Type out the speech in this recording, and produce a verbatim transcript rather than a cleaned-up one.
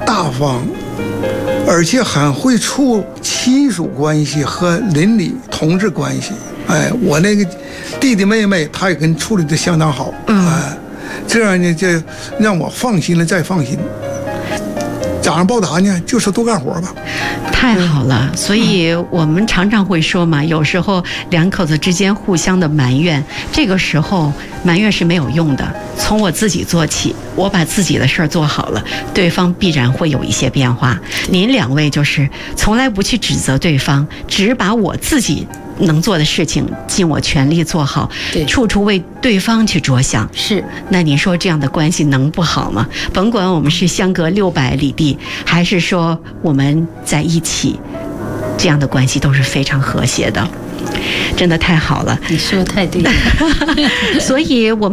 大方，而且很会处亲属关系和邻里同志关系。哎，我那个弟弟妹妹，他也跟处理的相当好。嗯，哎，这样呢，就让我放心了再放心。咋样报答呢？就是多干活吧。 太好了，所以我们常常会说嘛，有时候两口子之间互相的埋怨，这个时候埋怨是没有用的。从我自己做起，我把自己的事儿做好了，对方必然会有一些变化。您两位就是从来不去指责对方，只把我自己能做的事情尽我全力做好，处处为对方去着想。 是， 那你说这样的关系能不好吗？甭管我们是相隔六百里地，还是说我们在一起，这样的关系都是非常和谐的，真的太好了。 你说的太对了。 所以我们